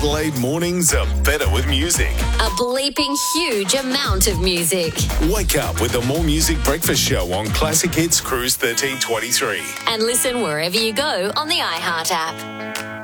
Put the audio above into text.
Adelaide mornings are better with music. A bleeping huge amount of music. Wake up with the More Music Breakfast Show on Classic Hits Cruise 1323. And listen wherever you go on the iHeart app.